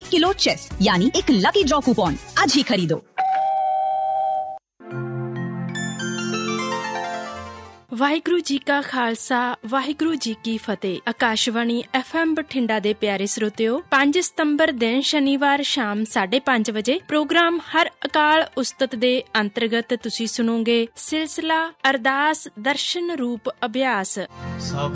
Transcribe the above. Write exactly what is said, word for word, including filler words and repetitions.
Kilo chess यानी एक lucky draw coupon आज ही खरीदो। ਵਾਹਿਗੁਰੂ ਜੀ ਕਾ ਖਾਲਸਾ, ਵਾਹਿਗੁਰੂ ਜੀ ਕੀ ਫਤਿਹ। ਆਕਾਸ਼ਵਾਣੀ ਐਫ ਐਮ ਬਠਿੰਡਾ ਦੇ ਪਿਆਰੇ ਸਰੋਤਿਓ, ਪੰਜ ਸਤੰਬਰ ਦਿਨ ਸ਼ਨੀਵਾਰ ਸ਼ਾਮ ਸਾਢੇ ਪੰਜ ਵਜੇ ਪ੍ਰੋਗਰਾਮ ਹਰ ਅਕਾਲ ਉਸਤਤ ਦੇ ਅੰਤਰਗਤ ਤੁਸੀਂ ਸੁਣੋਗੇ ਸਿਲਸਿਲਾ ਅਰਦਾਸ ਦਰਸ਼ਨ ਰੂਪ ਅਭਿਆਸ। ਸਭ